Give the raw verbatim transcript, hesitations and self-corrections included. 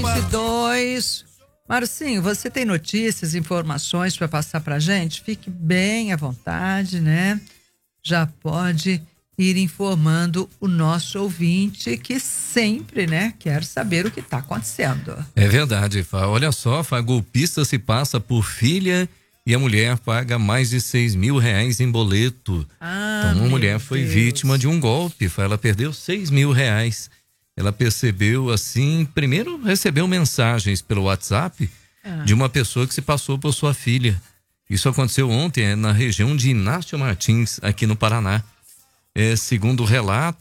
vinte e dois. Marcinho, você tem notícias, informações para passar pra gente? Fique bem à vontade, né? Já pode ir informando o nosso ouvinte que sempre, né, quer saber o que está acontecendo. É verdade, Fá. Olha só, Fá, golpista se passa por filha e a mulher paga mais de seis mil reais em boleto. Ah, então, uma meu mulher foi Deus. vítima de um golpe, Fá. Ela perdeu seis mil reais. Ela percebeu assim, primeiro recebeu mensagens pelo WhatsApp Ah. de uma pessoa que se passou por sua filha. Isso aconteceu ontem, é, na região de Inácio Martins, aqui no Paraná. É, segundo o relato,